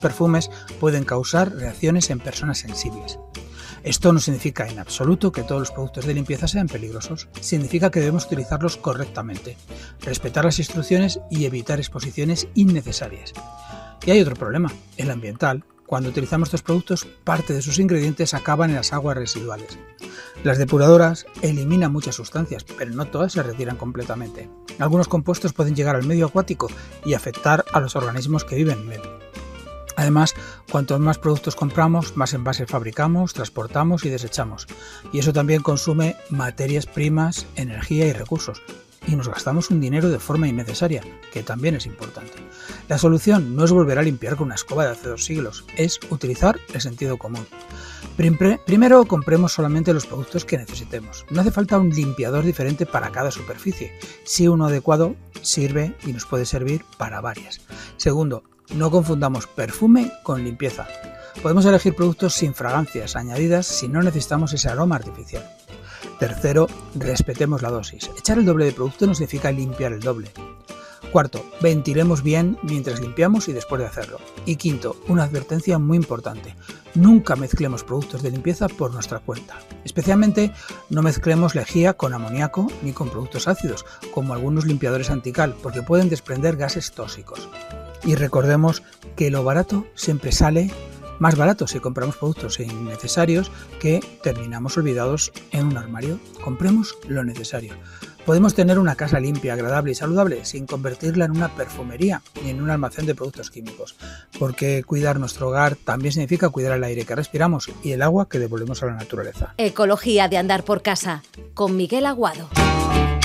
perfumes pueden causar reacciones en personas sensibles. Esto no significa en absoluto que todos los productos de limpieza sean peligrosos. Significa que debemos utilizarlos correctamente, respetar las instrucciones y evitar exposiciones innecesarias. Y hay otro problema, el ambiental. Cuando utilizamos estos productos, parte de sus ingredientes acaban en las aguas residuales. Las depuradoras eliminan muchas sustancias, pero no todas se retiran completamente. Algunos compuestos pueden llegar al medio acuático y afectar a los organismos que viven en él. Además, cuantos más productos compramos, más envases fabricamos, transportamos y desechamos. Y eso también consume materias primas, energía y recursos. Y nos gastamos un dinero de forma innecesaria, que también es importante. La solución no es volver a limpiar con una escoba de hace 2 siglos, es utilizar el sentido común. Primero compremos solamente los productos que necesitemos. No hace falta un limpiador diferente para cada superficie. Si uno adecuado sirve y nos puede servir para varias. Segundo, no confundamos perfume con limpieza. Podemos elegir productos sin fragancias añadidas si no necesitamos ese aroma artificial. Tercero, respetemos la dosis. Echar el doble de producto no significa limpiar el doble. Cuarto, ventilemos bien mientras limpiamos y después de hacerlo. Y quinto, una advertencia muy importante. Nunca mezclemos productos de limpieza por nuestra cuenta. Especialmente no mezclemos lejía con amoníaco ni con productos ácidos, como algunos limpiadores antical, porque pueden desprender gases tóxicos. Y recordemos que lo barato siempre sale más barato si compramos productos innecesarios que terminamos olvidados en un armario. Compremos lo necesario. Podemos tener una casa limpia, agradable y saludable sin convertirla en una perfumería ni en un almacén de productos químicos, porque cuidar nuestro hogar también significa cuidar el aire que respiramos y el agua que devolvemos a la naturaleza. Ecología de andar por casa, con Miguel Aguado.